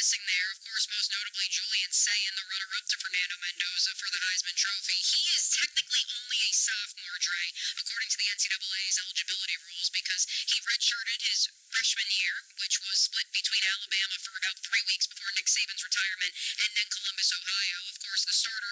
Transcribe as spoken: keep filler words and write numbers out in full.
missing there. Of course, most notably Julian Sayin, the runner-up to Fernando Mendoza for the Heisman Trophy. He is technically only a sophomore, Dre, according to the N C double A's eligibility rules, because he redshirted his freshman year, which was split between Alabama for about three weeks before Nick Saban's retirement, and then Columbus, Ohio. Of course, the starter